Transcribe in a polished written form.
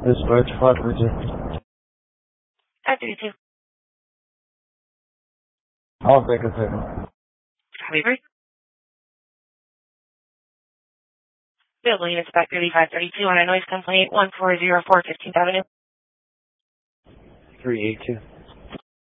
Dispatch 532. 532. I'll take a second. Copy, break. Available units back 3532 on a noise complaint 1404 15th Avenue. 382.